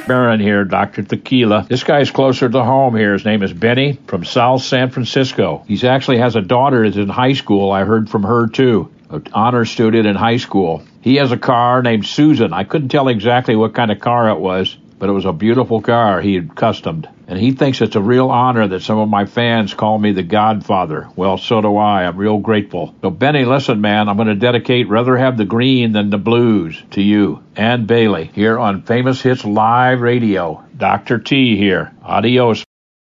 Barron here, Dr. Tequila. This guy's closer to home here. His name is Benny from South San Francisco. He actually has a daughter that's in high school. I heard from her too, an honor student in high school. He has a car named Susan. I couldn't tell exactly what kind of car it was, but it was a beautiful car he had customed. And he thinks it's a real honor that some of my fans call me the Godfather. Well, so do I. I'm real grateful. So, Benny, listen, man, I'm going to dedicate Rather Have the Green Than the Blues to you and Bailey here on Famous Hits Live Radio. Dr. T here. Adios.